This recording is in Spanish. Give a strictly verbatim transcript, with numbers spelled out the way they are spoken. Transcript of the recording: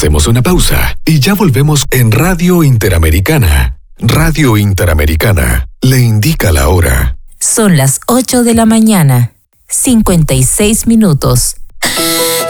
Hacemos una pausa y ya volvemos en Radio Interamericana. Radio Interamericana le indica la hora. Son las ocho de la mañana, cincuenta y seis minutos.